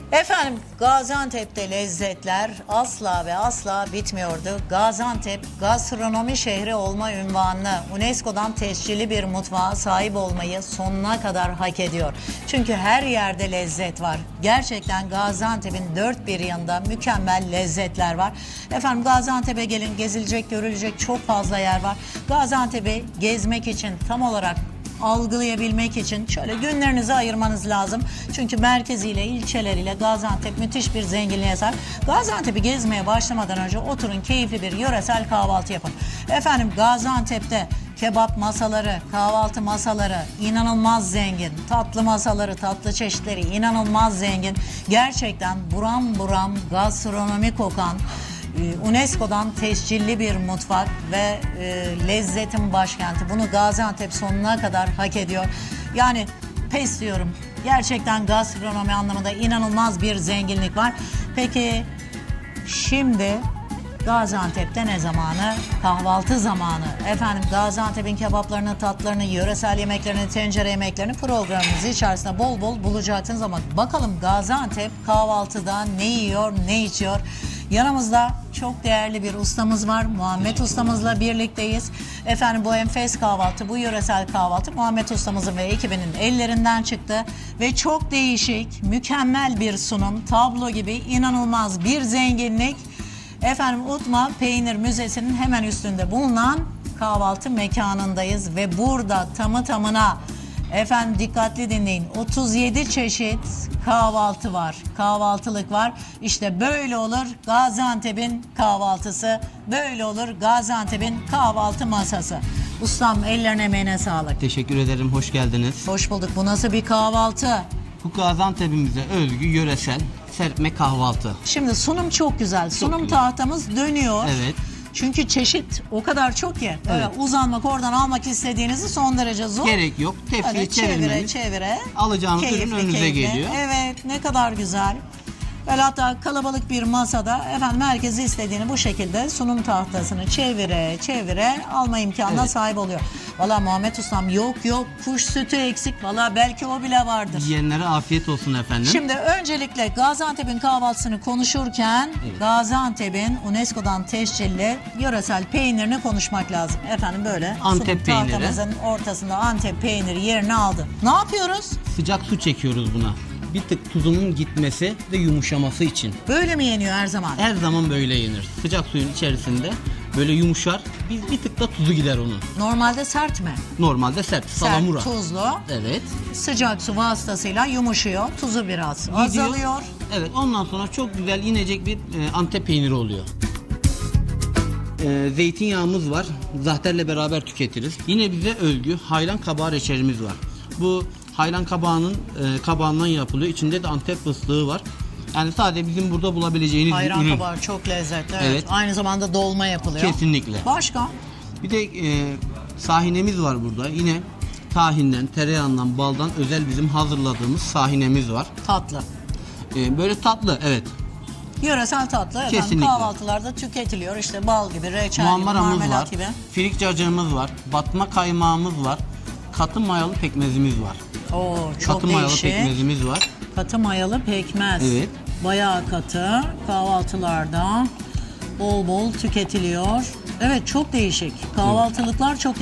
Efendim, Gaziantep'te lezzetler asla ve asla bitmiyordu. Gaziantep gastronomi şehri olma unvanını, UNESCO'dan tescilli bir mutfağa sahip olmayı sonuna kadar hak ediyor. Çünkü her yerde lezzet var. Gerçekten Gaziantep'in dört bir yanında mükemmel lezzetler var. Efendim, Gaziantep'e gelin, gezilecek, görülecek çok fazla yer var. Gaziantep'i gezmek için tam olarak algılayabilmek için şöyle günlerinizi ayırmanız lazım. Çünkü merkeziyle, ilçeleriyle Gaziantep müthiş bir zenginliğe sahip. Gaziantep'i gezmeye başlamadan önce oturun, keyifli bir yöresel kahvaltı yapın. Efendim, Gaziantep'te kebap masaları, kahvaltı masaları inanılmaz zengin. Tatlı masaları, tatlı çeşitleri inanılmaz zengin. Gerçekten buram buram gastronomi kokan, UNESCO'dan tescilli bir mutfak ve lezzetin başkenti. Bunu Gaziantep sonuna kadar hak ediyor. Yani pes diyorum. Gerçekten gastronomi anlamında inanılmaz bir zenginlik var. Peki şimdi Gaziantep'te ne zamanı? Kahvaltı zamanı. Efendim, Gaziantep'in kebaplarını, tatlarını, yöresel yemeklerini, tencere yemeklerini programımız içerisinde bol bol bulacaksınız ama bakalım Gaziantep kahvaltıda ne yiyor, ne içiyor? Yanımızda çok değerli bir ustamız var. Muhammed ustamızla birlikteyiz. Efendim, bu enfes kahvaltı, bu yöresel kahvaltı Muhammed ustamızın ve ekibinin ellerinden çıktı. Ve çok değişik, mükemmel bir sunum. Tablo gibi inanılmaz bir zenginlik. Efendim, Utma Peynir Müzesi'nin hemen üstünde bulunan kahvaltı mekanındayız. Ve burada tamı tamına, efendim dikkatli dinleyin, 37 çeşit kahvaltı var, kahvaltılık var. İşte böyle olur Gaziantep'in kahvaltısı, böyle olur Gaziantep'in kahvaltı masası. Ustam, ellerine emeğine sağlık. Teşekkür ederim, hoş geldiniz. Hoş bulduk. Bu nasıl bir kahvaltı? Bu Gaziantep'imize özgü yöresel serpme kahvaltı. Şimdi sunum çok güzel. Sunum güzel. tahtamız dönüyor. Evet. Çünkü çeşit o kadar çok ki. Böyle Evet. uzanmak, oradan almak istediğinizi son derece zor. Gerek yok. Tepsiyi Böyle çevire çevirmeniz, çevire. alacağınız ürün önünüze geliyor. Evet, ne kadar güzel. Böyle hatta kalabalık bir masada efendim herkes istediğini bu şekilde sunum tahtasını çevire çevire alma imkanına Evet. sahip oluyor. Valla Muhammed Ustam, yok kuş sütü eksik. Valla belki o bile vardır. Yiyenlere afiyet olsun efendim. Şimdi öncelikle Gaziantep'in kahvaltısını konuşurken Evet. Gaziantep'in UNESCO'dan tescilli yöresel peynirini konuşmak lazım. Efendim, böyle Antep sunum peyniri. tahtamızın ortasında Antep peyniri yerini aldı. Ne yapıyoruz? Sıcak su çekiyoruz buna. Bir tık tuzunun gitmesi ve yumuşaması için. Böyle mi yeniyor her zaman? Her zaman böyle yenir. Sıcak suyun içerisinde böyle yumuşar. Bir tık da tuzu gider onun. Normalde sert mi? Normalde sert, salamura. Sert, tuzlu. Evet. Sıcak su vasıtasıyla yumuşuyor. Tuzu biraz Gidiyor. azalıyor. Evet, ondan sonra çok güzel inecek bir Antep peyniri oluyor. Zeytinyağımız var. Zahterle beraber tüketiriz. Yine bize özgü haylan kabağı reçelimiz var. Bu haylan kabağının kabağından yapılıyor. İçinde de Antep fıstığı var. Yani sadece bizim burada bulabileceğiniz Ayran bir ürün. kabağı çok lezzetli. Evet. Evet. Aynı zamanda dolma yapılıyor. Kesinlikle. Başka? Bir de sahinemiz var burada. Yine tahinden, tereyağından, baldan özel bizim hazırladığımız sahinemiz var. Tatlı. Böyle tatlı, evet. Yöresel tatlı efendim, Kesinlikle. kahvaltılarda tüketiliyor. İşte bal gibi, reçel gibi, Muammaramız var. marmelat gibi. Firik cacığımız var. Batma kaymağımız var. Katı mayalı pekmezimiz var. Oo, çok Katı mayalı değişik. pekmezimiz var. Katı mayalı pekmez. Evet. Bayağı katı. Kahvaltılarda bol bol tüketiliyor. Evet, çok değişik. Kahvaltılıklar çok